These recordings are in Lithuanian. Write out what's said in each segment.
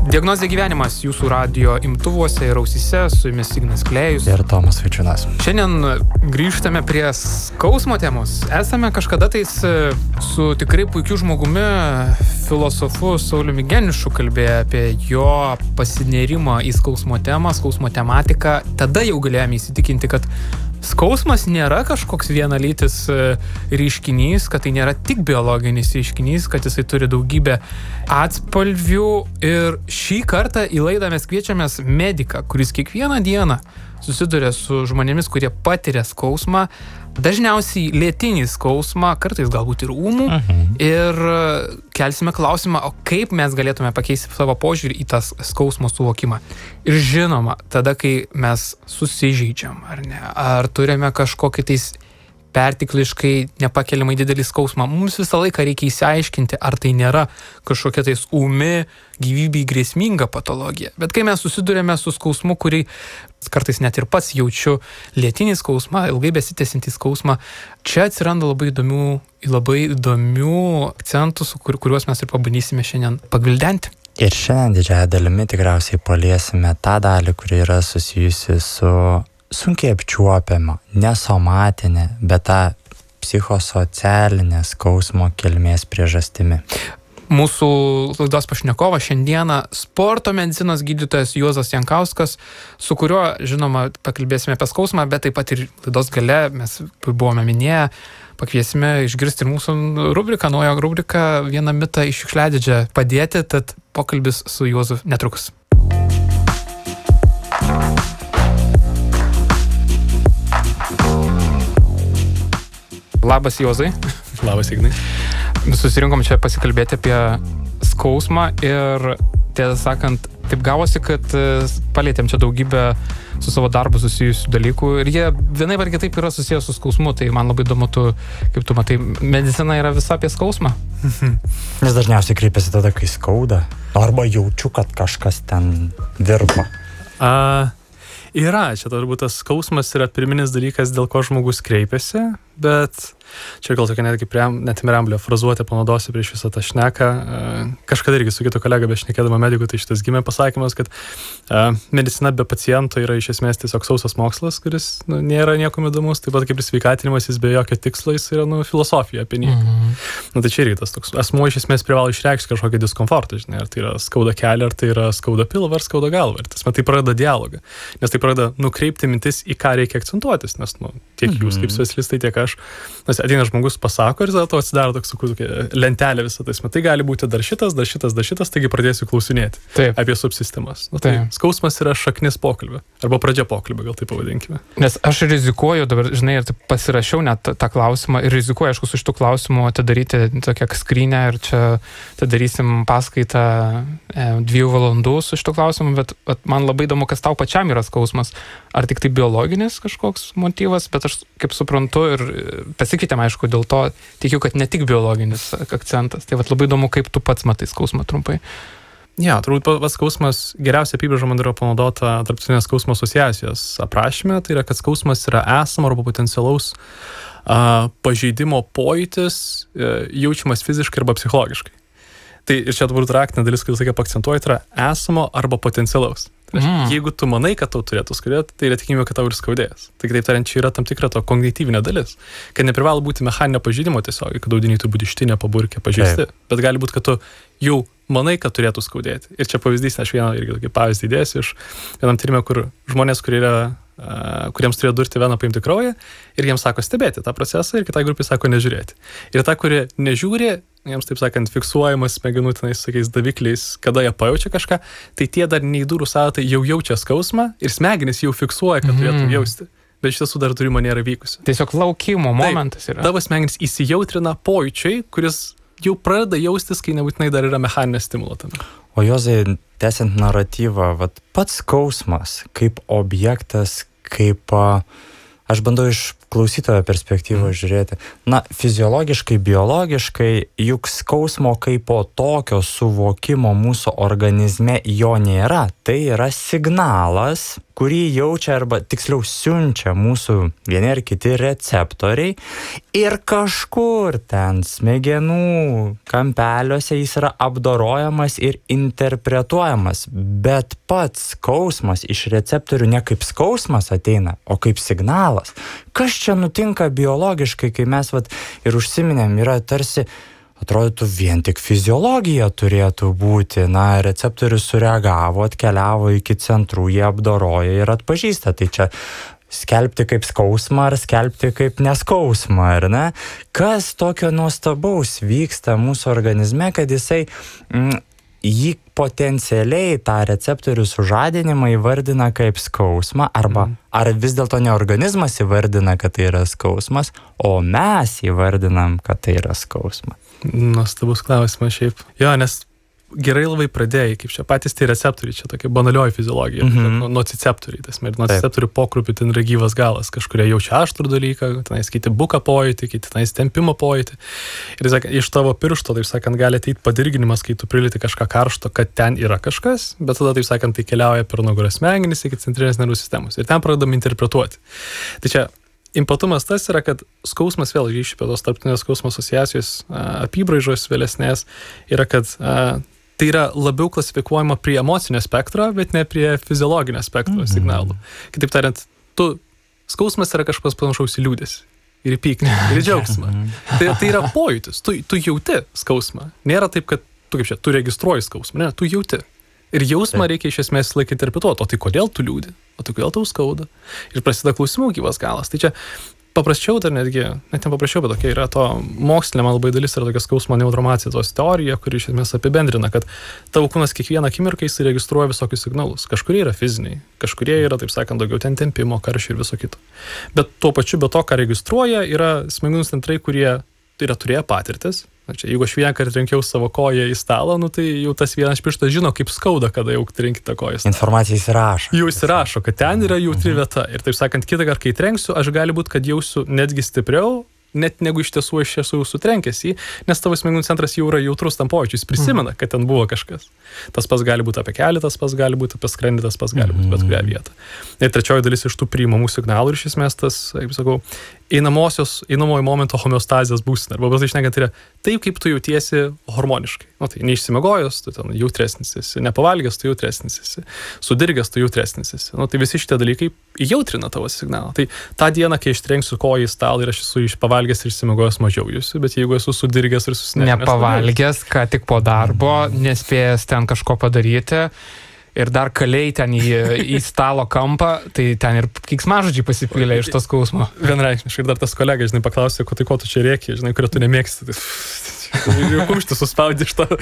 Diagnozė gyvenimas jūsų radijo imtuvuose ir ausyse, su jumis Ignas Klėjus ir Tomas Vaičiūnas. Šiandien grįžtame prie skausmo temos. Esame kažkada tais su tikrai puikiu žmogumi, filosofu Sauliumi Geniušu kalbėję apie jo pasinėrimą į skausmo temą, skausmo tematiką. Tada jau galėjome įsitikinti, kad skausmas nėra kažkoks vienalytis reiškinys, kad tai nėra tik biologinis reiškinys, kad jisai turi daugybę atspalvių. Ir šį kartą į laidą mes kviečiamės mediką, kuris kiekvieną dieną susiduria su žmonėmis, kurie patiria skausmą, dažniausiai lėtinį skausmą, kartais galbūt ir ūmų. Ir kelsime klausimą, o kaip mes galėtume pakeisti savo požiūrį į tą skausmo suvokimą. Ir žinoma, tada, kai mes susižeidžiam, ar ne, ar turime kažkokį tais pertikliškai nepakeliamai didelį skausmą, mums visą laiką reikia įsiaiškinti, ar tai nėra kažkokia tais ūmi, gyvybei grėsminga patologija. Bet kai mes susidurėme su skausmu, kurį kartais net ir pats jaučiu lėtinį skausmą, ilgai besitęsiantį skausmą, čia atsiranda labai įdomių akcentų, kuriuos mes ir pabandysime šiandien pagvildenti. Ir šiandien didžiąją dalimi tikriausiai paliesime tą dalį, kuri yra susijusi su sunkiai apčiuopiama, nesomatinė, bet tą psichosocialinė skausmo kilmės priežastimi. Mūsų laidos pašnekovas šiandieną sporto medicinos gydytojas Juozas Jankauskas, su kuriuo, žinoma, pakalbėsime apie skausmą, bet taip pat ir laidos gale, mes buvome minėję, pakviesime išgirsti ir mūsų rubriką, naują rubriką, vieną mitą iš šiukšliadėžę padėti, tad pokalbis su Juozu netrukus. Labas, Juozai. Labas, Ignai. Susirinkom čia pasikalbėti apie skausmą ir, tiesą sakant, taip gavosi, kad palietėm čia daugybę su savo darbu susijusių dalykų ir jie vienaip ar kitaip yra susijęs su skausmu, tai man labai įdomu, kaip tu matai, medicina yra visa apie skausmą. Nes dažniausiai kreipiasi tada, kai skauda, arba jaučiu, kad kažkas ten virpa. Yra, čia turbūt tas skausmas yra pirminis dalykas, dėl ko žmogus kreipiasi, bet čia gal tokia netgi netimramblio frazuotė panaudosiu prieš visą tą šneką. Kažkada irgi su kitu kolega bešnekėdama medikų, tai šitas gimė pasakymas, kad medicina be paciento yra iš esmės tiesiog sausas mokslas, kuris nėra niekam įdomus, taip pat kaip ir sveikatinimas, jis be jokio tikslo, jis yra filosofija apie nieką. Tai čia irgi tas toks asmuo iš esmės privalo išreikšti kažkokį diskomfortą, žinai, ar tai yra skauda kelią, ar tai yra skauda pilvą, ar skauda galvą. Ir tai pradeda dialogą, nes tai pradeda nukreipti mintis, į ką reikia akcentuotis, nes tiek jūs kaip specialistai, tiek aš, nes ateina žmogus pasako ir tada atsidaro tokia lentelė visą tai. Tai gali būti dar šitas, taigi pradėsiu klausinėti apie subsistemas. Tai skausmas yra šaknis pokalbio, arba pradžia pokalbio, gal tai pavadinkime. Nes aš rizikuoju dabar, žinai, ir pasirašiau net tą klausimą ir rizikuoju, aišku, su šitų klausimų atidaryti tokią skrinę ir čia atidarysim paskaitą 2 valandų su šitų klausimų, bet man labai įdomu, kas tau pačiam yra skausmas. Ar tik tai biologinis kažkoks motyvas, bet aš kaip suprantu ir pasikvietėm, aišku, dėl to tikiu, kad ne tik biologinis akcentas. Tai labai įdomu, kaip tu pats matai skausmą trumpai. Ja, turbūt skausmas geriausia apibrėža man yra panaudota Tarptautinės skausmo asociacijos aprašyme, tai yra, kad skausmas yra esamo arba potencialaus pažeidimo pojūtis jaučiamas fiziškai arba psichologiškai. Tai ir čia turbūt raktinė dalis, kai visą laiką akcentuoji, tai yra esamo arba potencialaus. Jeigu tu manai, kad tau turėtų skaudėti, tai yra tikimybė, kad tau ir skaudės. Tai kitaip tariant, čia yra tam tikra to kognityvinė dalis. Kad neprivalo būti mechaninio pažeidimo tiesiog, kad audiniai turi būti ištinę, paburkę, pažeisti, bet gali būti, kad tu jau manai, kad turėtų skaudėti. Ir čia pavyzdys, aš vieną irgi tokį pavyzdį įdėsiu iš vienam tyrimė, kur žmonės, kuriems turėjo durti veną paimti kraują ir jiems sako stebėti tą procesą ir kitai grupai sako nežiūrėti. Ir ta, kuri nežiūri, jiems, taip sakant, fiksuojamas smegenų tenais tokiais davikliais, kada jie pajaučia kažką, tai tie dar neįdūrų sąvotai jau jaučia skausmą ir smegenys jau fiksuoja, kad turėtų jausti. Bet iš tiesų dar turimo nėra vykusi. Tiesiog laukimo momentas yra. Tavo smegenys įsijautrina pojūčiai, kuris jau pradeda jaustis, kai nebūtinai dar yra mechaninė stimulo tame. O Juozai, tęsiant naratyvą, pats skausmas kaip objektas, kaip aš bandau iš klausytojo perspektyvos žiūrėti. Na, fiziologiškai, biologiškai, juk skausmo kaip po tokio suvokimo mūsų organizme jo nėra. Tai yra signalas, kurį jaučia arba tiksliau siunčia mūsų vieni ar kiti receptoriai ir kažkur ten smegenų kampeliuose jis yra apdorojamas ir interpretuojamas. Bet pats skausmas iš receptorių ne kaip skausmas ateina, o kaip signalas. Kas čia nutinka biologiškai, kai mes ir užsiminėm, yra tarsi, atrodytų, vien tik fiziologija turėtų būti. Na, receptorius sureagavo, atkeliavo iki centrų, jie apdoroja ir atpažįsta. Tai čia skelbti kaip skausmą ar skelbti kaip neskausmą, ar ne? Kas tokio nuostabaus vyksta mūsų organizme, kad jisai jį potencialiai tą receptorių sužadinimą įvardina kaip skausmą, arba ar vis dėlto ne organizmas įvardina, kad tai yra skausmas, o mes įvardinam, kad tai yra skausmas. Nuostabus klausimas šiaip. Jo, nes gerai labai pradėjai, kaip čia patys tai receptoriai, čia tokia banalioji fiziologija, nociceptoriai, tas nociceptorių pokrupių ten yra gyvas galas, kažkurie jaučia aštrų dalyką, tenais kiti buką pojūtį, kiti tenais tempimo pojūtį. Ir iš tavo piršto, taip sakant, gali ateiti padirginimas, kai tu prilieti kažką karšto, kad ten yra kažkas, bet tada, taip sakant, tai keliauja per nugaros smegenis iki centrinės nervų sistemos. Ir ten pradedam interpretuoti. Tai čia impatumas tas yra, kad skausmas, vėl grįžti prie tos tarptautinės skausmo asociacijos apibraižos vėlesnės, yra, kad tai yra labiau klasifikuojama prie emocinio spektro, bet ne prie fiziologinio spektro signalų. Kitaip tariant, skausmas yra kažkas panašaus į liūdesį, ir į pyktį, ir į džiaugsmą. Tai yra pojūtis, tu jauti skausmą. Nėra taip, kad tu registruoji skausmą, ne, tu jauti. Ir jausmą reikia iš esmės laiką interpretuoti, o tai kodėl tu liūdi, o tai kodėl tau skauda. Ir prasideda klausimų gyvas galas. Tai čia paprasčiau dar netgi, net nepaprasčiau, bet tokia yra to mokslinė man labai dalis, yra tokia skausmo neuromacijos teorija, kuri iš esmės apibendrina, kad tavo kūnas kiekvieną akimirką jis registruoja visokius signalus. Kažkurie yra fiziniai, kažkurie yra, taip sakant, daugiau ten tempimo, karščio ir viso kito. Bet tuo pačiu, be to, ką registruoja, yra smegenų centrai, kurie yra turėję patirtis. Čia, jeigu aš vieną kartą trenkiau savo koją į stalą, tai jau tas vienas pirštas žino, kaip skauda, kada jau trenkti tą koją. Informacija įsirašo. Jau įsirašo, kad ten yra jautri vieta. Ir taip sakant, kitą kartą, kai trenksiu, aš gali būt, kad jausiu netgi stipriau, net negu iš tiesų aš esu sutrenkęs jį, nes tavo smegenų centras jau yra jautrus tam pojūčiui, jis prisimena, kad ten buvo kažkas. Tas pas gali būti apie kelį, tas pas gali būti apie skrandį, tas pas gali būti bet kurią vietą. Ir trečioji dalis iš tų priimamų signalų ir iš esmės tas, kaip sakau, einamojo momento homeostazės būsena. Arba paprastai šnekant, tai yra taip, kaip tu jautiesi hormoniškai. Tai neišsimiegojęs, tu ten jautresnis esi, nepavalgęs, tu jautresnis esi, sudirgęs, tu jautresnis esi. Tai visi šitie dalykai įjautrina tavo signalą. Tai tą dieną, kai aš trenksiu koją į stalą ir aš esu pavalgęs ir išsimiegojęs, mažiau jūsiu, bet jeigu esu sudirgęs ir susinervinęs. Nepavalgęs, ką tik po darbo, nespėjęs ten kažko padaryti. Ir dar kaliai ten į stalo kampą, tai ten ir keiksmažodžiai pasipylė iš to skausmo. Vienreikšmiškai. Ir dar tas kolega, žinai, paklausė, ko tu čia rėki, žinai, kurio tu nemėgsti. Jau kumštį suspaudė iš to.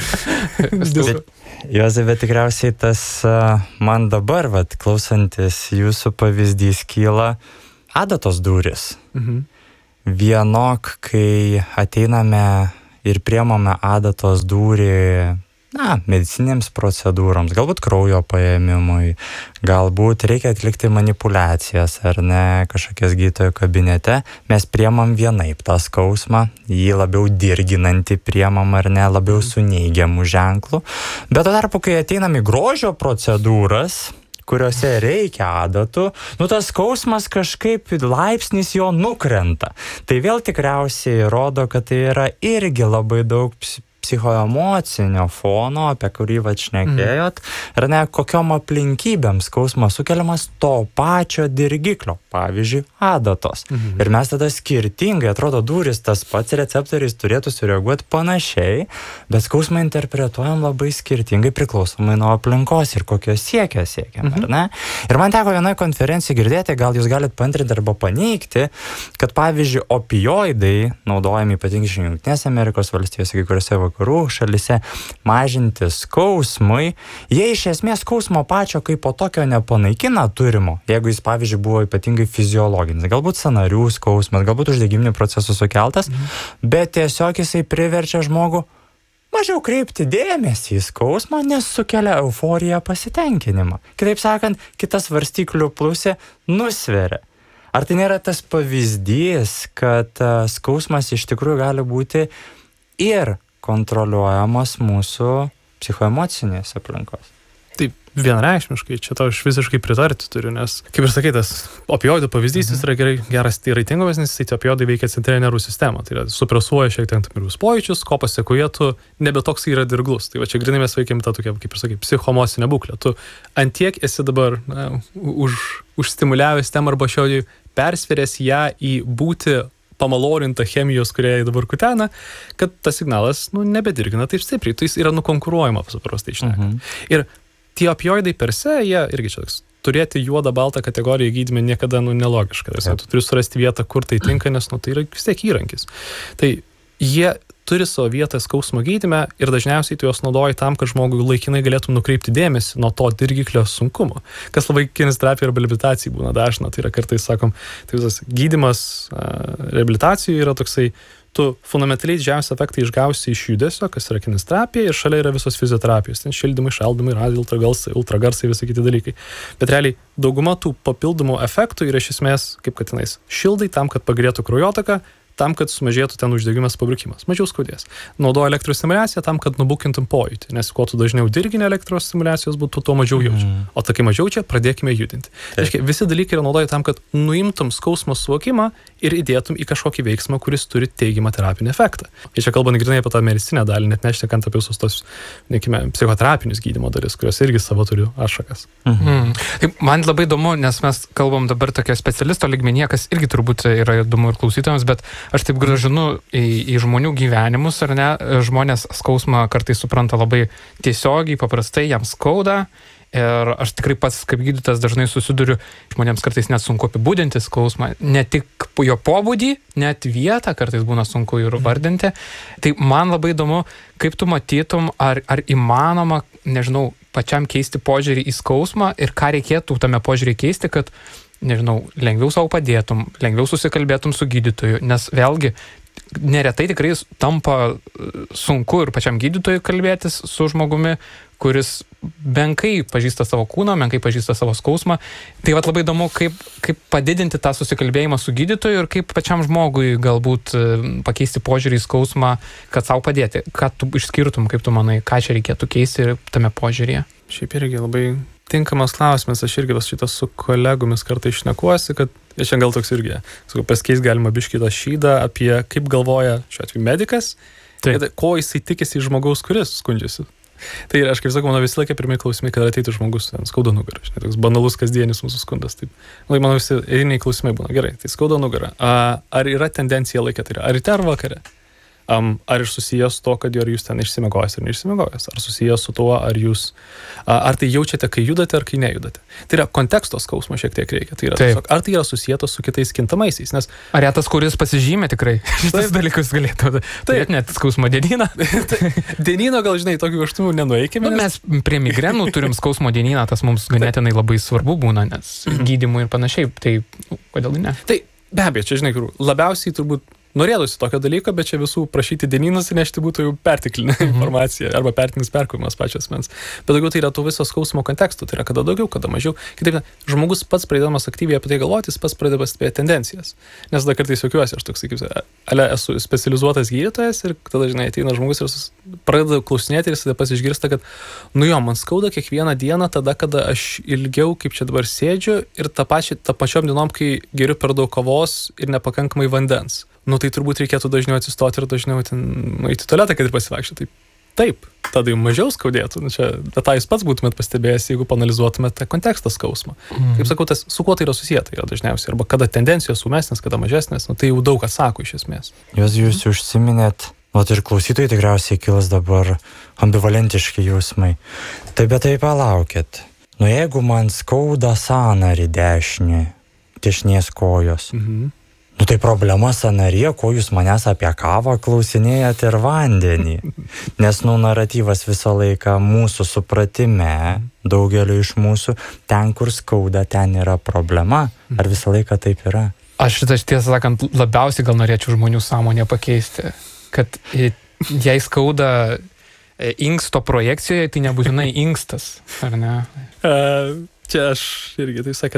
Juozai, bet tikriausiai tas man dabar, klausantis jūsų pavyzdys, kyla adatos durys. Vienok, kai ateiname ir priemame adatos durį, medicinėms procedūroms, galbūt kraujo paėmimui, galbūt reikia atlikti manipulacijas ar ne, kažkokias gydytojo kabinete, mes priemam vienaip tą skausmą, jį labiau dirginantį priemam ar ne, labiau su neigiamu ženklu. Bet tuo tarpu, kai ateinam į grožio procedūras, kuriuose reikia adatų, tas skausmas kažkaip laipsnis jo nukrenta. Tai vėl tikriausiai rodo, kad tai yra irgi labai daug psichoemocinio fono, apie kurį šnekėjot, ar ne, kokiom aplinkybėm skausmas sukeliamas to pačio dirgiklio, pavyzdžiui, adatos. Ir mes tada skirtingai, atrodo, durys tas pats receptoriais turėtų sureaguoti panašiai, bet skausmą interpretuojam labai skirtingai priklausomai nuo aplinkos ir kokios siekiam, ar ne? Ir man teko vienoje konferencijoje girdėti, gal jūs galite paantrinti arba paneigti, kad pavyzdžiui, opioidai, naudojami ypatingai Jungtinėse Amerikos valstijose, kai kuriuose vakarų šalise, mažinti skausmui, jie iš esmės skausmo pačio kaip po tokio nepanaikina turimo, jeigu jis, pavyzdžiui, buvo ypatingai fiziologinis, galbūt sąnarių skausmas, galbūt uždegiminių procesų sukeltas, bet tiesiog jisai priverčia žmogų mažiau kreipti dėmesį į skausmą, nes sukelia euforiją, pasitenkinimą. Kitaip sakant, kitas svarstyklių pusė nusveria. Ar tai nėra tas pavyzdys, kad skausmas iš tikrųjų gali būti ir kontroliuojamas mūsų psichoemocinės aplinkos? Taip, vienareikšmiškai, čia tau aš visiškai pritarti turiu, nes, kaip ir sakai, tas opioidų pavyzdys, jis yra geras tai reitingomis, nes tai opioidai veikia centrinę nervų sistemą, tai yra supresuoja šiek tiek tam tikrus pojūčius, ko pasiekoje tu nebe toks yra dirglus. Tai va čia grinai mes veikiam tą tokią, kaip ir sakai, psichoemocinę būklę. Tu antiek esi dabar užstimuliavęs tem arba šiodį persvėręs ją į būti pamalorinta chemijos, kurie dabar kutena, kad tas signalas, nebedirgina taip stipriai, tai jis yra nukonkuruojama, paprastai šnekant. Ir tie opioidai per se, jie irgi čia toks, turėti juodą, baltą kategoriją gydyme niekada, nelogiška. Tu turi surasti vietą, kur tai tinka, nes, tai yra vis tiek įrankis. Tai jie turi savo vietą skausmo gydyme ir dažniausiai tu juos naudoji tam, kad žmogui laikinai galėtum nukreipti dėmesį nuo to dirgiklio sunkumo. Kas labai kineziterapija ir reabilitacija būna dažna, tai yra kartais, sakom, tai visas gydymas reabilitacijų yra toksai, tu fundamentaliai didžiausią efektą išgausi iš judesio, kas yra kineziterapija, ir šalia yra visos fizioterapijos, ten šildymai, šaldymai, ultragarsai, visi kiti dalykai. Bet realiai dauguma tų papildomų efektų yra iš esmės, kaip kad tenais, šildai tam, kad pagerėtų kraujotaką, tam, kad sumažėtų ten uždegimas, pabrukimas, mažiau skaudės. Naudoja elektrostimuliaciją tam, kad nubukintum pojūtį, nes kuo tu dažniau dirginė elektrostimuliacijos būtų, tuo mažiau jaučia. O tai kai mažiau čia, pradėkime judinti. Reiškia, visi dalykai yra naudoja tam, kad nuimtum skausmo suvokimą ir įdėtum į kažkokį veiksmą, kuris turi teigiamą terapinį efektą. Ir čia kalbant grynai apie tą medicinę dalį, net neštekant apie visus tos, psichoterapinius gydymo dalis, kurios irgi savo turi atšakas. Man labai įdomu, nes mes kalbam dabar tokio specialisto lygmenyje, kas irgi turbūt yra įdomu ir klausytojams, bet aš taip gražinu į žmonių gyvenimus, ar ne? Žmonės skausmą kartais supranta labai tiesiogiai, paprastai, jam skauda. Ir aš tikrai pats kaip gydytojas dažnai susiduriu, žmonėms kartais net sunku apibūdinti skausmą, ne tik jo pobūdį, net vietą kartais būna sunku ir vardinti. Tai man labai įdomu, kaip tu matytum, ar įmanoma, nežinau, pačiam keisti požiūrį į skausmą ir ką reikėtų tame požiūrį keisti, kad, nežinau, lengviau savo padėtum, lengviau susikalbėtum su gydytoju, nes vėlgi neretai tikrai tampa sunku ir pačiam gydytojui kalbėtis su žmogumi, kuris menkai pažįsta savo kūną, menkai pažįsta savo skausmą. Tai vat labai įdomu, kaip padidinti tą susikalbėjimą su gydytoju ir kaip pačiam žmogui galbūt pakeisti požiūrį į skausmą, kad savo padėti. Ką tu išskirtum, kaip tu manai, ką čia reikėtų keisti tame požiūryje? Šiaip irgi labai tinkamas klausimas, aš irgi šitas su kolegomis kartais šnekuosi, kad čia gal toks irgi, pasikeis galima biškį tą šydą apie kaip galvoja šiuo atveju medikas, ko jisai tikisi iš žmogaus, kuris skundžiasi. Tai aš kaip sakau, mano visą laiką pirmie klausimai, kada ateitų žmogus, skauda nugarą, toks banalus kasdienis mūsų skundas. Taip. Mano visi eiliniai klausimai būna, gerai, tai skauda nugarą. Ar yra tendencija laikė, tai yra, ar ryte ar vakare? Ar ir susijęs su to, kad jūs ten išsimiegojęs ar neišsimiegojęs? Ar susijęs su tuo, ar tai jaučiate, kai judate ar kai nejudate? Tai yra konteksto skausmo šiek tiek reikia. Tai yra tiesiog, ar tai yra susijęs su kitais kintamaisiais? Nes ar tas, kuris pasižymė tikrai šitas dalykus galėtų? Taip, net skausmo dienyną. Dienyno gal, žinai, tokių aštumų nenueikime. Mes prie migrenų turim skausmo dienyną, tas mums ganėtinai labai svarbu būna, nes gydymui ir panašiai. Tai kodėl ne? Tai be abejo, čia, žinai, labiausiai turbūt norėtųsi tokio dalyko, bet čia visų prašyti dienynus ir nešti būtų jau perteklinė informacija arba perteklinis perkūrimas pačios mens. Bet daugiau tai yra to viso skausmo kontekstų, tai yra kada daugiau, kada mažiau. Kitaip, žmogus pats pradėdamas aktyviai apie tai galvoti, jis pats pradeda pastebėti tendencijas. Nes tada kartais juokiuosi, aš toks, kaip esu specializuotas gydytojas ir tada, žinai, ateina žmogus ir pradeda klausinėti ir jis tada pasigirsta, kad, man skauda kiekvieną dieną tada, kada aš ilgiau, kaip čia dabar sėdžiu ir tą pačiom dienom, kai geriu per daug kavos ir nepakankamai vandens. Tai turbūt reikėtų dažniau atsistoti ir dažniau eiti tualetą, kad ir pasivaikščioti. Taip, tada jau mažiau skaudėtų. Bet tą jūs pats būtumėt pastebėjęs, jeigu panalizuotumėt tą kontekstą skausmą. Kaip sakau, su kuo tai yra susiję, tai yra dažniausiai. Arba kada tendencijos sumesnės, kada mažesnės, tai jau daug atsako iš esmės. Jūs užsiminėt, ir klausytojai tikriausiai kils dabar ambivalentiški jausmai. Bet tai palaukit. Jeigu man skauda sąnarį dešinės kojos, tai problema sąnaryje, ko jūs manęs apie kavą klausinėjat ir vandenį. Nes, naratyvas visą laiką mūsų supratime, daugelio iš mūsų, ten, kur skauda, ten yra problema. Ar visą laiką taip yra? Aš tiesą sakant, labiausiai gal norėčiau žmonių sąmonę pakeisti. Kad jei skauda inksto projekcijoje, tai nebūtinai inkstas, ar ne? Čia aš irgi, taip sakant,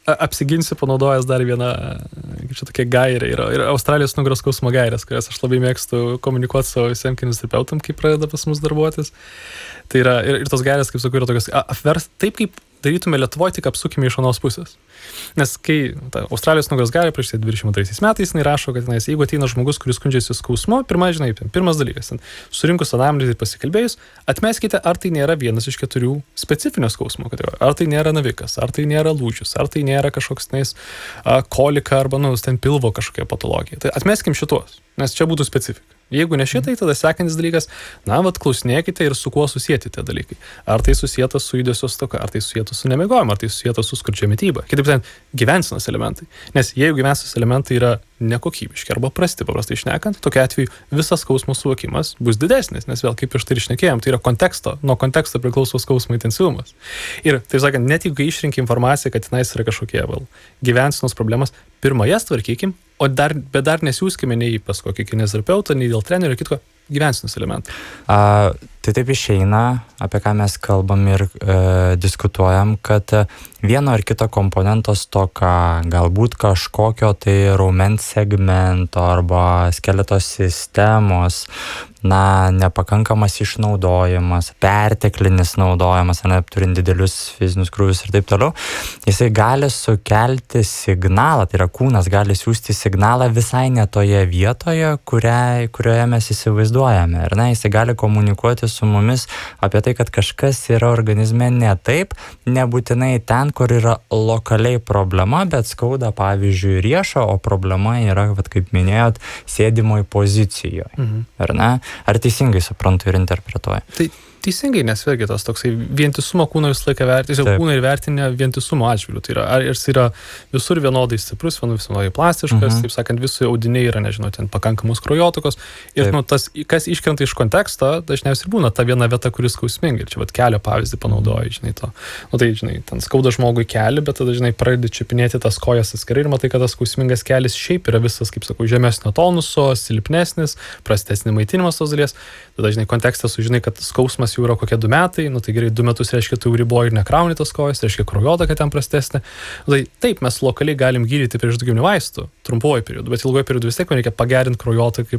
apsiginsiu panaudojęs dar vieną, kaip čia tokia gairė, yra Australijos nugaros skausmo gairės, kurias aš labai mėgstu komunikuoti savo visiems kineziterapeutam, kai pradeda pas mus darbuotis. Tai yra, ir tos gairės, kaip sakau, yra tokios, taip kaip darytume Lietuvoje, tik apsukime iš anos pusės. Nes kai Australijos nugaros gairė prieš 22 metais, jinai rašo, kad jeigu ateina žmogus, kuris skundžiasi skausmu, pirmas dalykas, surinkus anamnezę ir pasikalbėjus, atmeskite, ar tai nėra vienas iš 4 specifinio skausmo kategorijų. Ar tai nėra navikas, ar tai nėra lūžius, ar tai nėra kažkoks kolika arba ten pilvo kažkokia patologija. Tai atmeskim šitos, nes čia būtų specifika. Jeigu ne šitai, tada sekantis dalykas, klausinėkite ir su kuo susijęti tie dalykai. Ar tai susijęta su judesio stoka, ar tai susijęta su nemiegojimu, ar tai susijęta su skurdžia mityba. Kitaip tariant, gyvensenos elementai. Nes jeigu gyvensenos elementai yra nekokybiški arba prasti, paprastai šnekant, tokiu atveju visas skausmo suvokimas bus didesnis, nes vėl, kaip prieš tai išnekėjom, tai yra nuo konteksto priklauso skausmo intensyvumas. Ir, tai sakant, net jeigu išrinki informaciją, kad tenais yra kažkokie gyvensenos problemas, pirmą jas tvarkykim, bet dar nesiųskime nei pas kokį kineziterapeutą, nei dėl trenerio, kitko gyvensenos elementų. Tai taip išeina, apie ką mes kalbam ir diskutuojam, kad vieno ar kito komponento stoka, galbūt kažkokio tai raumens segmento arba skeleto sistemos, nepakankamas išnaudojimas, perteklinis naudojimas, turint didelius fizinius krūvius ir taip toliau, jisai gali sukelti signalą, tai yra kūnas gali siųsti signalą visai ne toje vietoje, kurioje mes įsivaizduojame. Ir jisai gali komunikuoti su mumis apie tai, kad kažkas yra organizme ne taip, nebūtinai ten, kur yra lokaliai problema, bet skauda, pavyzdžiui, riešą, o problema yra, kaip minėjot, sėdimoj pozicijoje. Ar ne? Ar teisingai suprantu ir interpretuoju? Tai teisingai, nes vėlgi tas toksai vientisumo kūno visą laiką vertinė, kūną ir vertinė vientisumo atžvilgiu. Tai yra, ar jis yra visur vienodai stiprus, vienodai plastiškas, taip sakant, visi audiniai yra, ten pakankamos kraujotakos. Ir tas, kas iškrenta iš konteksto, dažniausiai būna ta viena vieta, kuris skausminga. Ir čia kelio pavyzdį panaudoji, to. Ten skauda žmogui kelį, bet tada, pradedi čiupinėti tas kojas atskirai ir matai, kad tas skausmingas kelis šiaip yra visas, kaip sakau, žemesnio tonuso, silpnesnis, prastesnis maitinimas tos dalies. Tada, kontekste sužinai, kad skausmas jau yra kokie 2 metai, tai gerai, 2 metus reiškia, tu riboji ir nekrauni tos kojas, reiškia kraujotaka ten prastesnė. Tai taip, mes lokaliai galim gydyti priešuždegiminių vaistų trumpuoju periodu, bet ilgoju periodu vis tiek reikia pagerinti kraujotaką,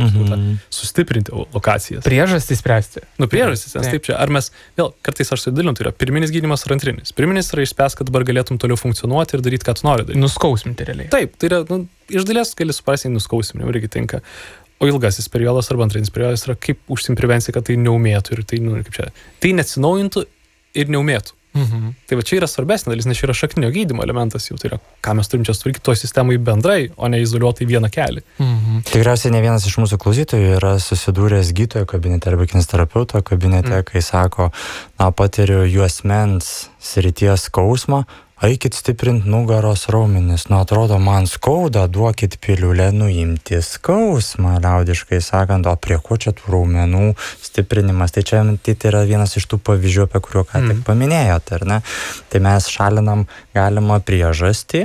sustiprinti lokacijas. Priežastys spręsti. Priežastys, nes taip čia, ar mes, vėl, kartais aš sudėlinu, tai yra pirminis gydymas ar antrinis. Pirminis yra išspręs, kad dabar galėtum toliau funkcionuoti ir daryti, ką tu nori daryti. Nuskausminti realiai. Taip, tai yra, iš dalies gali suprasti, nuskausminti, irgi tinka. O ilgasis periodas arba antrinis periodas yra kaip užsiimti prevenciją, kad tai neumėtų ir tai neatsinaujintų ir neumėtų. Tai čia yra svarbesnė dalis, nes čia yra šakninio gydymo elementas jau, tai yra, ką mes turim čia sutvarkyti toj sistemai bendrai, o ne izoliuotai vieną kelią. Tikriausiai ne vienas iš mūsų klausytojų yra susidūręs gydytojo kabinete arba kineziterapeuto kabinete, kai sako, patiriu juosmens srities skausmą, eikit stiprint nugaros raumenis, atrodo, man skauda, duokit piliulę nuimti skausmą, liaudiškai sakant, o prie ko čia tų raumenų stiprinimas? Tai čia yra vienas iš tų pavyzdžių, apie kuriuo ką tik paminėjot, ar ne? Tai mes šalinam galimą priežastį,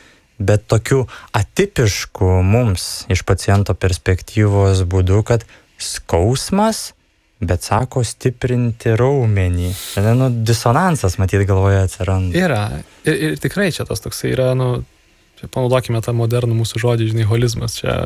bet tokiu atipišku mums iš paciento perspektyvos būdu, kad skausmas, bet sako stiprinti raumenį. Disonansas, matyt, galvoje atsiranda. Yra. Ir tikrai čia tas toksai yra, panaudokime tą modernų mūsų žodį, holizmas. Čia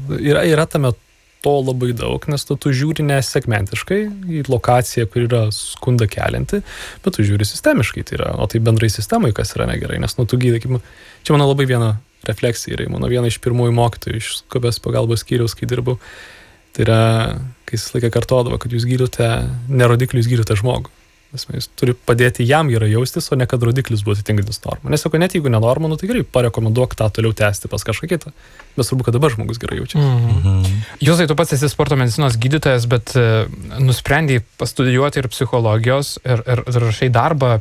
yra tame to labai daug, nes tu žiūri nesegmentiškai į lokaciją, kur yra skunda kelianti, bet tu žiūri sistemiškai. Tai yra, o tai bendrai sistemai, kas yra negerai, nes tu gydai. Čia mano labai viena refleksija yra, mano viena iš pirmųjų mokytojų iš skubios pagalbos skyriaus, kai dirbau. Tai yra, kai jis laiką kartodavo, kad jūs gydote ne rodiklį, jūs gydote žmogų. Jūs turi padėti jam gerai jaustis, o ne kad rodiklis būtų atitinkantis normą. Nes tai jeigu nenorma, tai gerai, parekomenduok tą toliau tęsti pas kažką kitą. Bet svarbu, kad dabar žmogus gerai jaučiasi. Jūs, tu pats esi sporto medicinos gydytojas, bet nusprendei pastudijuoti ir psichologijos ir rašai darbą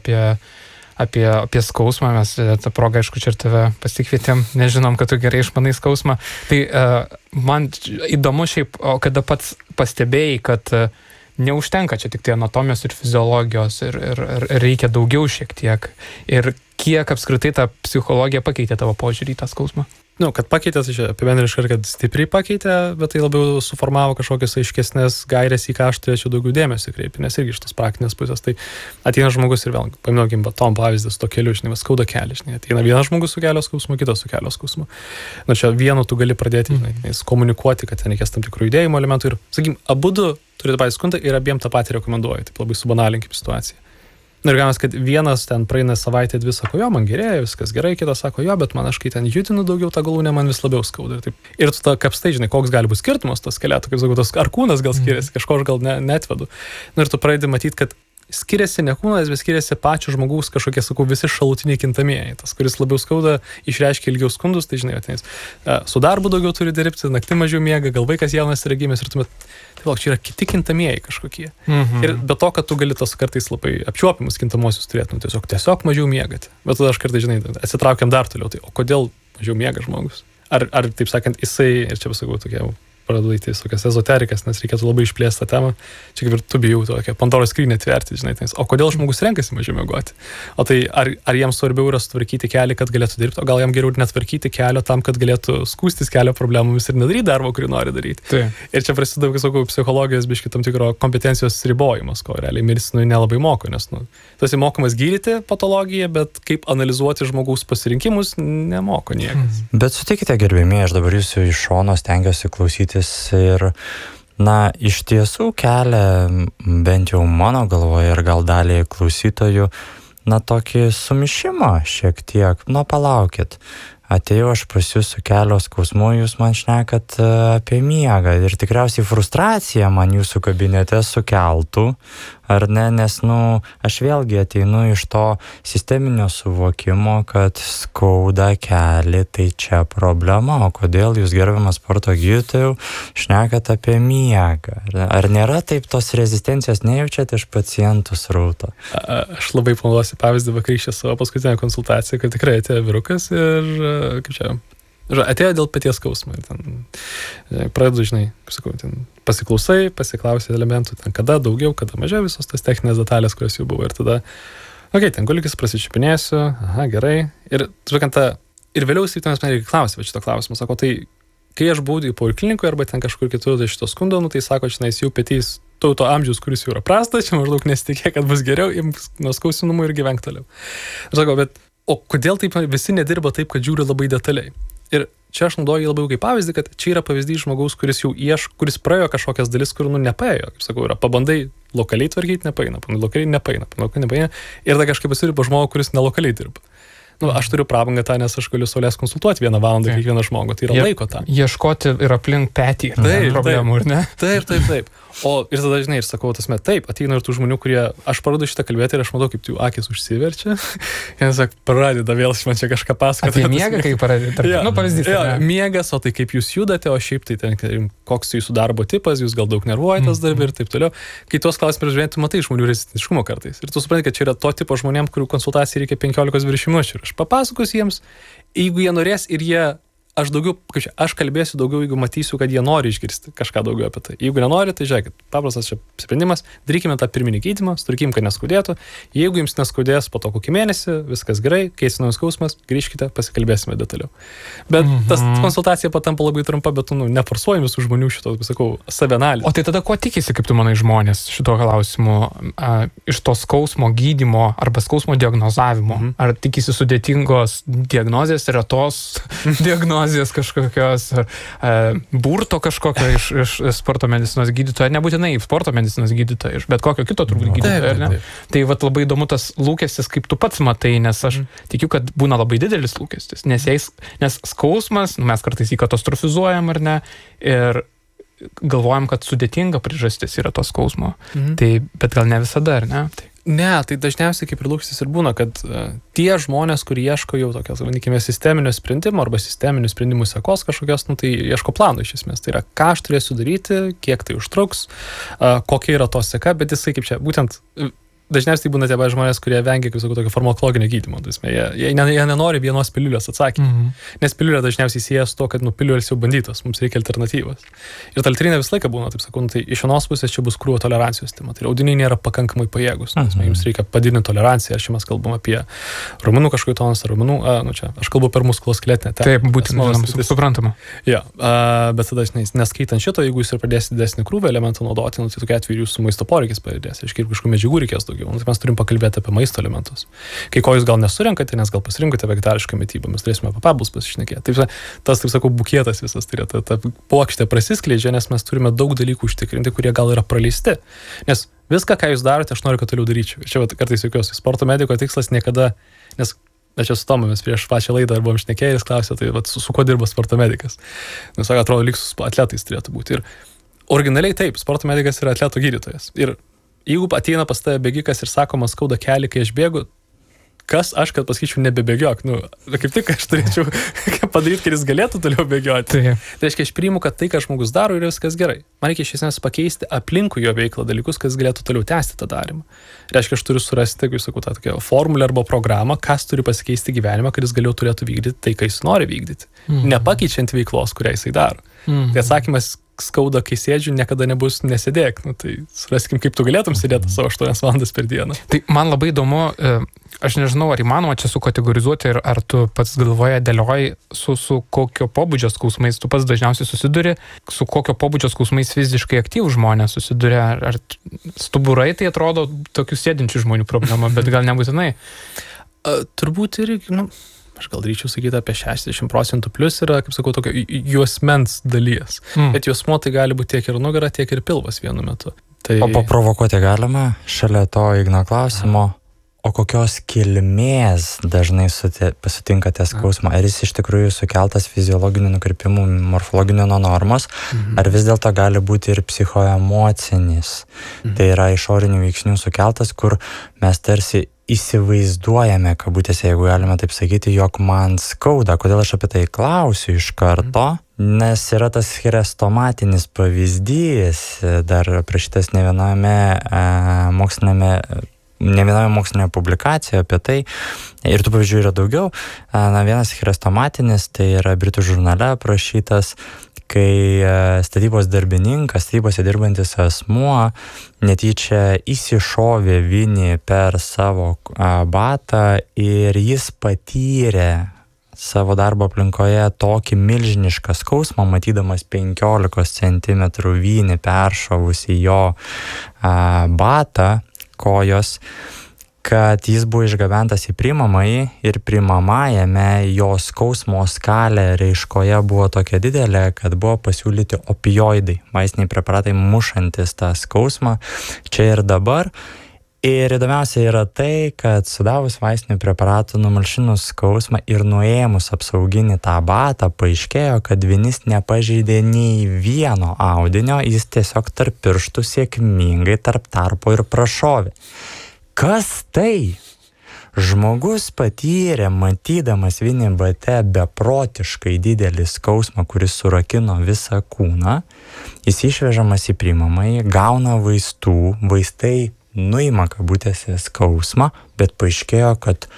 apie skausmą. Mes tą progą, aišku, čia ir tave pasikvietėm, nežinom, kad tu gerai išmanai skausmą. Tai man įdomu šiaip, o kada pats pastebėjai, kad neužtenka čia tik tai anatomijos ir fiziologijos ir reikia daugiau šiek tiek. Ir kiek apskritai ta psichologija pakeitė tavo požiūrį į tą skausmą? kad pakeitė, tai čia apibendriškai, kad stipriai pakeitė, bet tai labiau suformavo kažkokias aiškesnės gairės, į ką aš turėčiau daugiau dėmesio kreipti, nes irgi iš tos praktinės pusės, tai ateina žmogus ir vėl, paminėkim, Tom pavyzdys to keliu, žinai, skauda kelią, žinai, ateina vienas žmogus su kelio skausmu, kitas su kelio skausmu. Na čia vienu tu gali pradėti, žinai, komunikuoti, kad ten reikės tam tikrų judėjimo elementų ir, sakykim, abudu turite patį skundą ir abiem tą patį rekomenduoju, taip labai subanalinkim situaciją. Ir gamas, kad vienas ten praeina savaitę, 2 sako, jo, man gerėja, viskas gerai, kitas sako, jo, bet man aš kai ten judinu daugiau, tą galūnę man vis labiau skauda. Ir tu tą kapstai, žinai, koks gali būti skirtumas tos keletų, kaip sakau, tos ar kūnas gal skiriasi, kažko aš gal netvedu. Ir tu pradedi matyti, kad skiriasi ne kūnas, bet skiriasi pačio žmogaus kažkokie, sakau, visi šalutiniai kintamieji. Tas, kuris labiau skauda, išreiškia ilgiau skundus, tai žinai, ateis. Su darbu daugiau turi dirbti, naktį mažiau miega, gal vaikas jaunas yra gimęs ir tuomet, tai čia yra kiti kintamieji kažkokie. Ir be to, kad tu gali tos kartais labai apčiuopimus kintamosius turėtum, tiesiog mažiau miegati. Bet tada aš kartais, žinai, atsitraukiam dar toliau, tai o kodėl mažiau miega žmogus? Ar taip sakant, jisai, ir čia pasakau tokie pradėti tokias ezoterikas, nes reikėtų labai išplėsti tą temą. Čia kaip ir tu bijau tokia Pandoros skrynią atverti, žinai, o kodėl žmogus renkasi mažiau miegoti? O tai ar jam svarbiau yra sutvarkyti kelią, kad galėtų dirbti, o gal jam geriau netvarkyti kelio tam, kad galėtų skūstis kelio problemomis ir nedaryti darbo, kurį nori daryti. Tai. Ir čia prasideda, kaip sakau, psichologijos biški tam tikro kompetencijos ribojimas, ko realiai medicinui nelabai moko, nes tas įmokamas gydyti patologiją, bet kaip analizuoti žmogaus pasirinkimus nemoko niekas. Bet sutikite, gerbėmiai, aš dabar jūsų iš šono stengiuosi klausyti ir, iš tiesų kelia, bent jau mano galvoje ir gal daliai klausytojų, tokį sumišimą šiek tiek. Palaukit, atėjau aš pas jūs su kelio skausmu, jūs man šnekat apie miegą ir tikriausiai frustracija man jūsų kabinete sukeltų, ar ne, nes, aš vėlgi ateinu iš to sisteminio suvokimo, kad skauda kelį, tai čia problema, o kodėl jūs, gerbiamas sporto gydytojau, šnekat apie miegą? Ar nėra taip tos rezistencijos nejaučiat iš pacientų srauto? Aš labai panaudosiu pavyzdį vakarykštę savo paskutinę konsultaciją, kad tikrai atėjo vyrukas ir, kaip čia, atėjo dėl peties skausmo. Pradedu, žinai, kaip sakau, pasiklausai, pasiklausai elementų, kada daugiau, kada mažiau, visos tas techninės detalės, kurios jau buvo. Ir tada, ten gulikis prasičiupinėsiu, gerai. Ir, ir vėliau įsivytumės man reikia klausyti šito klausimą. Sako, tai kai aš buvau į poliklinikoje arba ten kažkur kitur šito skundo, tai sako, žinai, jau petys to amžiaus, kuris jau yra prastas, čia maždaug nesitikė, kad bus geriau, imk nuo skausinumų ir gyvenk toliau. Aš sakau, bet o kodėl taip visi nedirba taip, kad žiūri labai detaliai? Ir čia aš naudoju labiau kaip pavyzdį, kad čia yra pavyzdys žmogaus, kuris jau kuris praėjo kažkokias dalis, kur nepaėjo. Kaip sakau, pabandai lokaliai tvarkyti, nepaeina, lokaliai nepaeina, ir tada kažkaip pasiriba žmogų, kuris nelokaliai dirba. Aš turiu prabangą tą, nes aš galiu saulės konsultuoti 1 valandą kiekvieną žmogų, tai yra laiko tam. Ieškoti ir aplink petį problemų, ar ne? Taip. Ir tada, žinai, ir sakau, taip, ateina ir tų žmonių, kurie, aš parodu šitą kalbėti ir aš matau, kaip jų akis užsiverčia. Jie sako, pradeda vėl man čia kažką pasakoti. Apie miegą, kaip pradeda. Pavyzdys. Miegas, o tai kaip jūs judate, o šiaip tai ten, koks jūsų darbo tipas, jūs gal daug nervuojatės darbį ir taip toliau. Kai tuos klausimus žiūrėti, tu matai žmonių rezistentiškumo kartais. Ir tu supranti, kad čia yra to tipo žmonėm, kurių konsultacijai reikia 15-20 minučių. Aš papasakosiu jiems, jeigu jie norės ir aš kalbėsiu daugiau, jeigu matysiu, kad jie nori išgirsti kažką daugiau apie tai. Jeigu nenori, tai žiūrėkit, paprastas čia sprendimas, darykime tą pirminį gydymą, sutvarkykim, kad neskaudėtų. Jeigu jums neskaudės po to kokį mėnesį, viskas gerai, keisino skausmas, grįžkite, pasikalbėsime detaliau. Bet tas konsultacija patampa labai trumpa, bet neforsuojam visų žmonių šito, sakau, savianalizę. O tai tada ko tikisi, kaip tu manai, žmonės šito klausimu iš to skausmo gydymo arba skausmo diagnozavimo? Ar tikisi sudėtingos diagnozės, retos diagnozės kažkokios, burto kažkokio iš sporto medicinos gydytojo, nebūtinai sporto medicinos gydytojo, bet kokio kito turbūt gydytojo, ar ne? Tai labai įdomu tas lūkestis, kaip tu pats matai, nes aš tikiu, kad būna labai didelis lūkestis, nes skausmas, mes kartais jį katastrofizuojam, ar ne, ir galvojam, kad sudėtinga priežastis yra to skausmo. Tai, bet gal ne visada, ar ne? Ne, tai dažniausiai kaip ir lūkestis ir būna, kad tie žmonės, kurie ieško jau tokios, vadinkim, sisteminio sprendimo arba sisteminių sprendimų sekos kažkokios, tai ieško plano iš esmės. Tai yra, ką aš turėsiu daryti, kiek tai užtruks, kokia yra to seka, bet jisai kaip čia, būtent dažniausiai būna tie žmonės, kurie vengia, kaip sakau, tokio farmakologinio gydymo. Jie nenori vienos piliulės atsakymų. Nes piliulė dažniausiai sieja su to, kad piliulės jau bandytos, mums reikia alternatyvos. Ir ta altrinė visą laiką būna, taip sakau, tai iš vienos pusės čia bus krūvio tolerancijos tema. Tai audiniai nėra pakankamai pajėgus. Jums reikia padidinti toleranciją. Aš mes kalbam apie raumenų kažkokį tonusą, raumenų, čia aš kalbu per muskuloskeletinę temą. Taip, būtent, suprantama. Ja, bet tada, neskaitant šito, jeigu jūs ir pradėsite didesnį krūvį elementą naudoti, tai tokia atveju jūsų maisto poreikis padidės. Ir kažkokių medžiagų reikės daugiau. Tai mes turim pakalbėti apie maisto elementus. Kai ko jūs gal nesurenkate, nes gal pasirinkote vegetarišką mitybą, mes turėsime apie papildus pasišnekėti. Taip, tas, taip sakau, bukietas visas, tai ta puokštė prasiskleidžia, nes mes turime daug dalykų užtikrinti, kurie gal yra praleisti. Nes viską, ką jūs darote, aš noriu, kad toliau daryčiau. Ir čia kartais jokios sporto mediko tikslas niekada, nes aš esu Tomas, prieš pačią laidą buvom šnekėję ir klausė, tai su kuo dirba sporto medikas. Nes sako, atrodo, lyg su atletais turėtų būti. Ir originaliai taip, sporto medikas yra atleto gydytojas. Ir jeigu ateina pas tave bėgikas ir sako, man skauda kelį, kai aš bėgu, kas aš, kad pasakyčiau, nebebėgiok. Kaip tik aš turėčiau padaryti, kad jis galėtų toliau bėgioti. Tai reiškia, aš priimu, kad tai, ką žmogus daro, yra viskas gerai. Man reikia iš esmės pakeisti aplinkui jo veiklą dalykus, kas galėtų toliau tęsti tą darimą. Reiškia, aš turiu surasti, kaip sakau, tą tokią formulę arba programą, kas turi pasikeisti gyvenimą, kad jis turėtų vykdyti tai, ką jis nori vykdyti. Nepakeičiant veiklos, kurią jisai daro. Tai atsakymas skauda, kai sėdžiu, niekada nebus nesėdėk. Tai suraskim, kaip tu galėtum sėdėti savo 8 valandas per dieną. Tai man labai įdomu, aš nežinau, ar įmanoma čia sukategorizuoti, ar tu pats galvoje dėlioji su kokio pobūdžio skausmais, tu pats dažniausiai susiduri, su kokio pobūdžio skausmais fiziškai aktyvūs žmonės susiduria, ar stuburai tai atrodo tokių sėdinčių žmonių problema, bet gal nebūtinai. Turbūt ir, aš gal drįčiau sakyti apie 60% plus yra, kaip sakau, tokio juosmens dalies. Bet juosmo tai gali būti tiek ir nugara, tiek ir pilvas vienu metu. Tai... O paprovokuoti galima šalia to Igno klausimo, o kokios kilmės dažnai pasitinkate skausmą? Ar jis iš tikrųjų sukeltas fiziologinių nukrypimų, morfologinių nuo normos, ar vis dėlto gali būti ir psichoemocinis? Tai yra išorinių veiksnių sukeltas, kur mes tarsi įsivaizduojame, kabutėse, jeigu galime taip sakyti, jog man skauda. Kodėl aš apie tai klausiu iš karto? Nes yra tas chrestomatinis pavyzdys, dar aprašytas ne vienoje mokslinėje publikacijoje apie tai, ir tų pavyzdžių yra daugiau. Vienas chrestomatinis, tai yra Britų žurnale aprašytas, kai statybos darbininkas, statybose dirbantis asmuo netyčia įsišovė vinį per savo batą ir jis patyrė savo darbo aplinkoje tokį milžinišką skausmą, matydamas 15 cm vinį peršovusi jo batą kojos, kad jis buvo išgabentas į priimamąjį ir priimamajame jo skausmo skalė raiškoje buvo tokia didelė, kad buvo pasiūlyti opioidai, vaistiniai preparatai mušantis tą skausmą čia ir dabar. Ir įdomiausia yra tai, kad sudavus vaistinių preparatų, numalšinus skausmą ir nuėmus apsauginį tą batą, paaiškėjo, kad vinis nepažeidė nei vieno audinio, jis tiesiog tarp pirštų sėkmingai tarp tarpo ir prašovė. Kas tai? Žmogus patyrė, matydamas vinį bate beprotiškai didelį skausmą, kuris surakino visą kūną, jis išvežamas į priimamąjį, gauna vaistų, vaistai nuima kabutėse skausmą, bet paaiškėjo, kad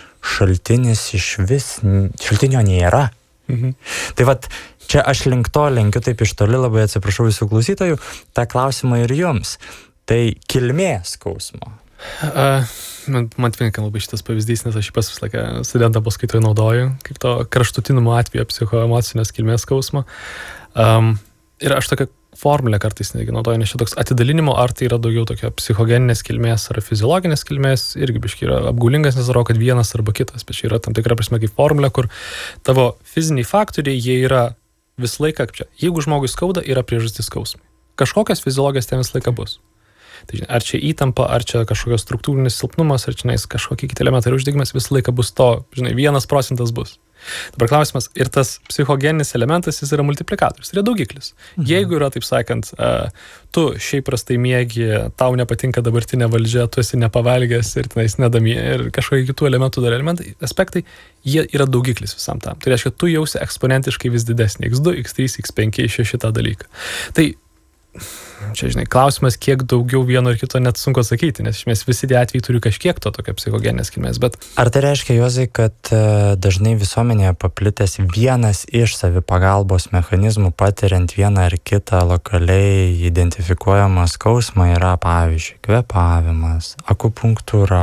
šaltinio nėra. Tai vat, čia aš link to lenkiu taip iš toli, labai atsiprašau visų klausytojų, tą klausimą ir jums. Tai kilmė skausmo. Man tinka labai šitas pavyzdys, nes aš pas visą laiką studentą paskaitoje naudoju, kaip to kraštutinumo atveju psichoemocinės kilmės skausmo. Ir aš tokią formulę kartais netgi naudoju, nes čia toks atidalinimo, ar tai yra daugiau tokia psichogeninės kilmės ar fiziologinės kilmės, irgi biškai yra apgaulingas, nes daro, kad vienas arba kitas, bet čia yra tam tikra prasme kaip formulė, kur tavo fiziniai faktoriai, jie yra visą laiką, kaip čia, jeigu žmogui skauda, yra priežastis skausmai. Kažkokios fiziologijos ten visą laiką bus. Tai, ar čia įtampa, ar čia kažkokios struktūrinis silpnumas, ar čia kažkokie kiti elementai ir uždegimas, visą laiką bus to, 1% bus. Dabar klausimas, ir tas psichogeninis elementas, jis yra multiplikatorius, tai yra daugiklis. Jeigu yra, taip sakant, tu šiaip prastai miegi, tau nepatinka dabartinė valdžia, tu esi nepavalgęs ir tenais nedamie ir kažkokie kitų elementų dar elementai, aspektai, jie yra daugiklis visam tam. Tai reiškia, tu jausi eksponentiškai vis didesnį, x2, x3, x5, x6 tą dalyką. Tai čia, žinai, klausimas, kiek daugiau vieno ir kito net sunku atsakyti, nes mes visi tie atvejai turi kažkiek to tokio psichogeninės kilmės, bet... Ar tai reiškia, Juozai, kad dažnai visuomenėje paplitęs vienas iš savipagalbos mechanizmų patiriant vieną ar kitą lokaliai identifikuojamą skausmą yra, pavyzdžiui, kvėpavimas, akupunktūra,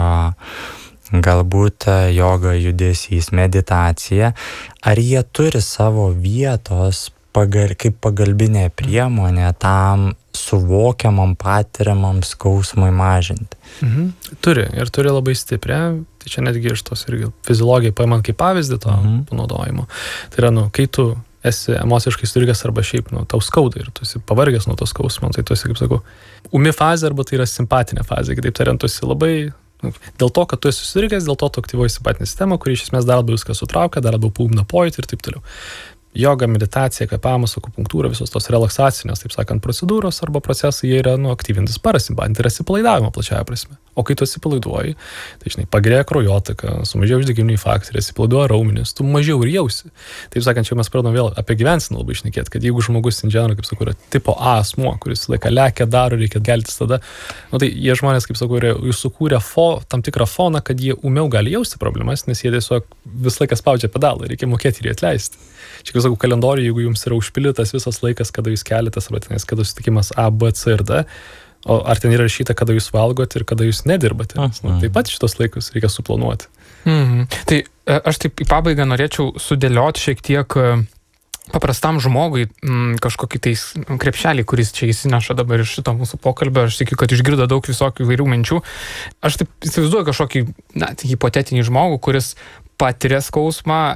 galbūt joga, judesys, meditacija. Ar jie turi savo vietos kaip pagalbinė priemonė tam suvokiamam, patiriamam skausmui mažinti? Turi, ir turi labai stiprią, tai čia netgi iš tos irgi fiziologijai paimant kaip pavyzdį to panaudojimo. Tai yra, kai tu esi emociškai sutrikęs arba šiaip, tau skauda ir tu esi pavargęs nuo to skausmo, tai tu esi, kaip sakau, umi fazė arba tai yra simpatinė fazė, kitaip tariant, tu esi labai... Dėl to, kad tu esi sutrikęs, dėl to tu aktyvuoji simpatinę sistemą, kuri iš esmės dar labiau viską sutraukia, dar labiau paūmina pojūtį ir taip toliau. Joga, meditacija, kvėpavimas, akupunktūra, visos tos relaksacinės, taip sakant, procedūros arba procesai, jie yra aktyvintis parasimpatinį, tai yra atsipalaidavimo plačiaja prasme. O kai tu atsipalaiduoji, tai žinai, pagerėja kraujotaka, sumažėja uždegiminiai faktoriai, atsipalaiduoja raumenis, tu mažiau ir jausi. Taip sakant, čia mes pradedam vėl apie gyvenseną labai šnekėti, kad jeigu žmogus inžinerų, kaip sakau, yra tipo A asmuo, kuris laiką lekia, daro, reikia geltis tada, tai jie žmonės, kaip sakau, jų sukūrė tam tikrą foną, kad jie umiau gali jausti problemas, nes jie tiesiog vis laiką spaudžia pedalą, reikia mokėti ir jį atleisti. Čia, kaip sakau, kalendoriui, jeigu jums yra užpildytas visas laikas, kada jūs keliatės, arba tenais, kada susitikimas A, B, C ir D, o ar ten yra rašyta, kada jūs valgote ir kada jūs nedirbate. Taip pat šitos laikus reikia suplanuoti. Tai aš taip į pabaigą norėčiau sudėlioti šiek tiek paprastam žmogui kažkokį tais krepšelį, kuris čia įsineša dabar iš šito mūsų pokalbio. Aš tikiu, kad išgirdo daug visokių įvairių minčių. Aš taip įsivaizduoju kažkokį hipotetinį žmogų, kuris patiria skausmą,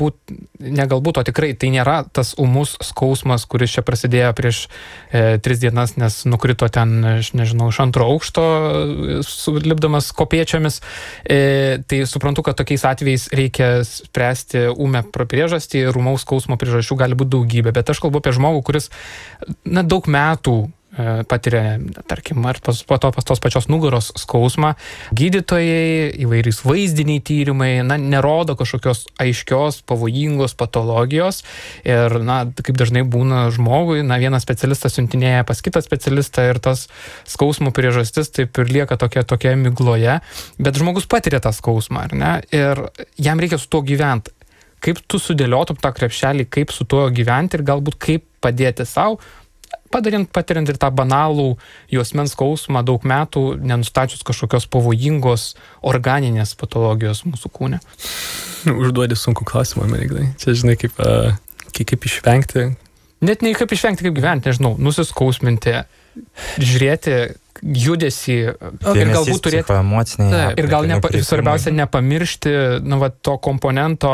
o tikrai tai nėra tas ūmus skausmas, kuris čia prasidėjo prieš 3 dienas, nes nukrito ten, nežinau, iš 2 aukšto, lipdamas kopėčiomis. Tai suprantu, kad tokiais atvejais reikia spręsti ūmę priežastį, ir ūmaus skausmo priežasčių gali būti daugybė, bet aš kalbu apie žmogų, kuris daug metų patiria, tarkim, ar tos pačios nugaros skausmą. Gydytojai, įvairiais vaizdiniai tyrimai, nerodo kažkokios aiškios, pavojingos patologijos. Ir, kaip dažnai būna žmogui, vienas specialistas siuntinėja pas kitą specialistą ir tas skausmo priežastis taip ir lieka tokia migloje. Bet žmogus patiria tą skausmą, ar ne? Ir jam reikia su tuo gyventi. Kaip tu sudėliotum tą krepšelį, kaip su tuo gyventi ir galbūt kaip padėti savo, patiriant ir tą banalų juosmens skausmą daug metų, nenustačius kažkokios pavojingos organinės patologijos mūsų kūne. Užduodi sunku klausimą, Amerikai. Čia, žinai, kaip išvengti. Net ne kaip išvengti, kaip gyventi, nežinau, nusiskausminti, žiūrėti judesį ir galbūt turėti ir gal svarbiausia nepamiršti to komponento,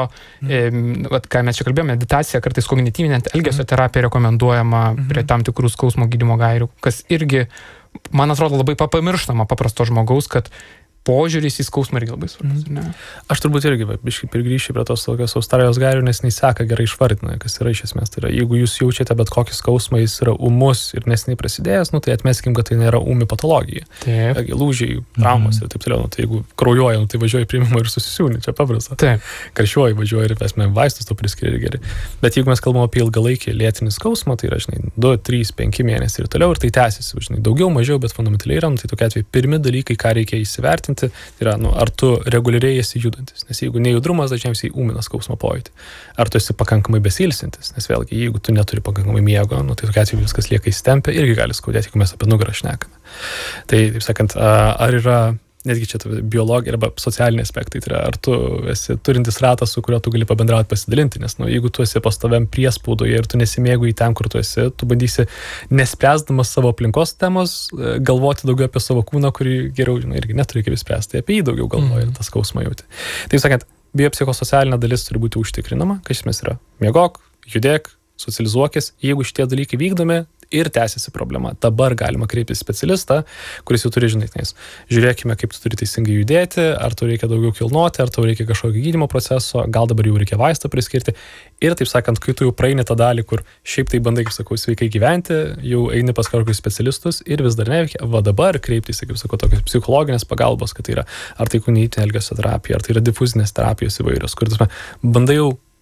ką mes čia kalbėjome, meditacija, kartais kognityvinė elgesio terapija rekomenduojama prie tam tikrų skausmo gydymo gairių, kas irgi, man atrodo, labai pamirštama paprasto žmogaus, kad požiūris į skausmą irgi labai svarbus, ne? Aš turbūt irgi biškai grįšiu prie tos tokios Australijos gairių, nes neseka gerai išvardina, kas yra iš esmės. Tai yra, jeigu jūs jaučiate bet kokį skausmą, jis yra ūmus ir neseniai prasidėjęs, tai atmeskim, kad tai nėra ūmi patologija. Lūžiai, traumos ir taip toliau. Tai jeigu kraujuoja, tai važiuoji priimimą ir susisiūni, čia paprasta. Karščiuoji, važiuoji ir vaistus to priskiria ir gerai. Bet jeigu mes kalbame apie ilgalaikį lėtinį skausmą, tai yra, 2, 3, 5 mėnesiai ir toliau, ir tai tęsiasi, daugiau, mažiau, bet fundamentaliai yra, tai tokie atvejai pirmi dalykai, ką reikia įsivertinti. Tai yra, ar tu reguliariai esi judantis, nes jeigu nejudrumas dažniausiai ūmina skausmo pojūtį. Ar tu esi pakankamai besilsintis, nes vėlgi, jeigu tu neturi pakankamai miego, tai tokia atveju viskas lieka įsitempę, irgi gali skaudėti, jeigu mes apie nugarą šnekame. Tai, taip sakant, ar yra netgi čia biologija arba socialiniai aspektai, tai yra, ar tu esi turintis ratą, su kuriuo tu gali pabendrauti, pasidalinti, nes jeigu tu esi pastoviam priespaudoje ir tu nesimėgauji ten, kur tu esi, tu bandysi, nespręsdamas savo aplinkos temos, galvoti daugiau apie savo kūną, kurį geriau, irgi neturi kaip spręsti, apie jį daugiau galvoji ir tą skausmą jauti. Taip sakant, biopsichosocialinė dalis turi būti užtikrinama, kad iš esmės yra miegok, judėk, socializuokis, jeigu šitie dalykai vykdomi ir tęsiasi problema. Dabar galima kreiptis specialistą, kuris jau turi, žiūrėkime, kaip tu turi teisingai judėti, ar tu reikia daugiau kilnoti, ar tau reikia kažkokio gydymo proceso, gal dabar jau reikia vaistą priskirti. Ir taip sakant, kai tu jau praeini tą dalį, kur šiaip tai bandai, kaip sakau, sveikai gyventi, jau eini pas kažkokius specialistus ir vis dar neveikia, dabar kreiptis, kaip sakau, tokios psichologinės pagalbos, kad tai yra, ar tai kognityvinė elgesio terapija, ar tai yra difuzinės terapijos įvairios, kur bandai jau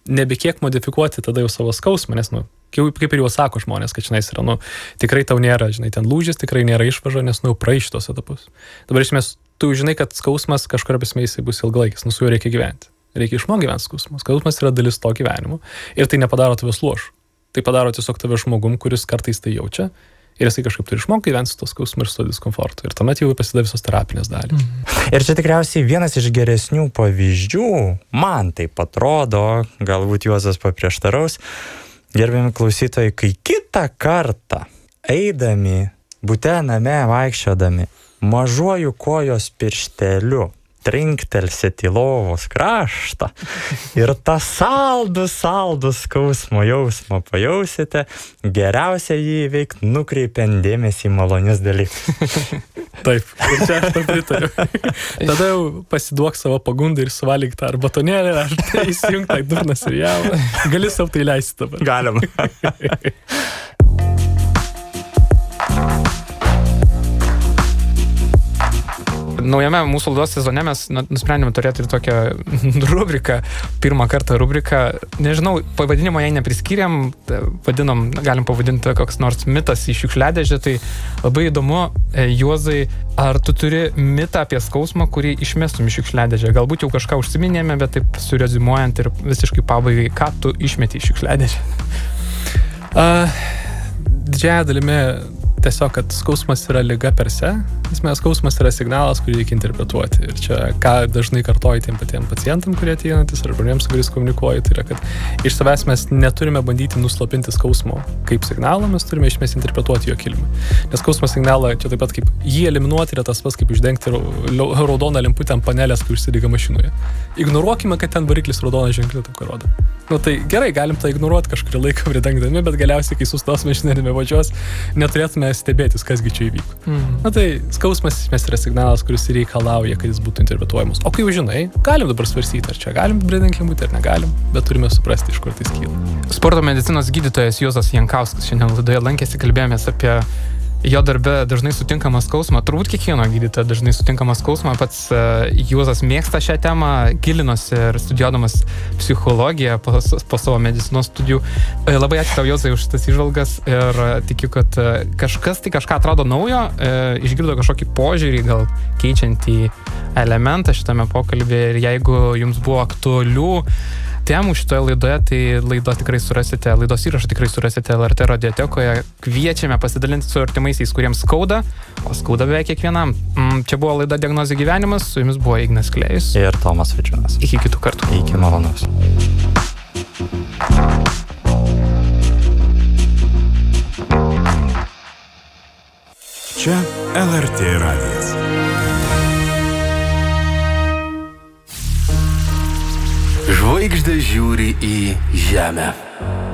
nebekiek modifikuoti tada jau savo skausmą, nes, kaip ir jau sako žmonės, kad, žinai, yra, tikrai tau nėra, žinai, ten lūžis, tikrai nėra išvaža, nes, praeis šitos etapus. Dabar iš esmės, tu žinai, kad skausmas kažkuria prasme jisai bus ilgalaikis, su juo reikia gyventi. Reikia išmokti gyventi skausmas. Skausmas yra dalis to gyvenimo ir tai nepadaro tavęs luošu. Tai padaro tiesiog tave žmogum, kuris kartais tai jaučia ir jisai kažkaip turi išmokti gyventi su to skausmu ir su to diskomfortu. Ir tuomet jau prasideda visos terapinės dalys. Ir čia tikriausiai vienas iš geresnių pavyzdžių, man taip atrodo, galbūt Juozas paprieštaraus, gerbiami klausytojai, kai kitą kartą eidami, bute name vaikščiodami, mažuoju kojos piršteliu trinktelsit į lovos kraštą ir tą saldų skausmo jausmą pajausite, geriausia jį įveikti nukreipiant dėmesį į malonius dalykus. Taip, ir čia aš to pritariu. Tada jau pasiduok savo pagundą ir suvalyk tą batonėlį, ar tai įsijung tą durną serialą. Gali savo tai leisti dabar. Galim. Naujame mūsų laidos sezone mes nusprendėme turėti ir tokią rubriką, pirmą kartą rubriką, nežinau, pavadinimo jai nepriskyrėm, galim pavadinti koks nors mitas į šiukšliadėžę, tai labai įdomu, Juozai, ar tu turi mitą apie skausmą, kurį išmestum į šiukšliadėžę? Galbūt jau kažką užsiminėme, bet taip surezimuojant ir visiškai pabaigai, ką tu išmeti į šiukšliadėžę? Didžiąją dalimi tiesiog, kad skausmas yra liga per se, nes skausmas yra signalas, kurį reikia interpretuoti. Ir čia, ką dažnai kartoju tiem patiem pacientam, kurie ateinantis, ar žmonėms, su kuriais komunikuoju, tai yra, kad iš savęs mes neturime bandyti nuslopinti skausmo kaip signalą, mes turime iš esmės interpretuoti jo kilmę. Nes skausmo signalą, čia taip pat kaip jį eliminuoti yra tas pats, kaip uždengti raudoną lemputę ant panelės, kai užsidega mašinoje. Ignoruokime, kad ten variklis raudoną ženklį taip rodo. Tai gerai, galim tą ignoruoti kažkurį laiką pridengdami, bet galiausiai, kai sustos mašina ir nevažiuos, neturėtume stebėtis, kasgi čia įvyko. Tai skausmas mes yra signalas, kuris reikalauja, kad jis būtų interpretuojamas. O kai jau žinai, galim dabar svarstyti, ar čia galim pridengti lemputę, ar negalim, bet turime suprasti, iš kur tai kyla. Sporto medicinos gydytojas Juozas Jankauskas šiandien laidoje lankėsi, kalbėjomės apie jo darbe dažnai sutinkamą skausmą, turbūt kiekvieno gydytojo dažnai sutinkamą skausmą, pats Juozas mėgsta šią temą, gilinosi ir studijuodamas psichologiją po savo medicinos studijų. Labai ačiū tau, Juozai, už šitas įžvalgas ir tikiu, kad kažkas tai kažką atrado naujo, išgirdo kažkokį požiūrį, gal keičiantį elementą šitame pokalbėje ir jeigu jums buvo aktualių temų šitoje laidoje, tai laidos įrašą tikrai surasite LRT radiotekoje. Kviečiame pasidalinti su artimaisiais, kuriems skauda, o skauda beveik kiekvienam. Čia buvo laida Diagnozė gyvenimas, su jumis buvo Ignas Klėjus ir Tomas Vaičiūnas. Iki kitų kartų. Iki malonaus. Čia LRT radijas. Žvaigždė žiūri į žemę.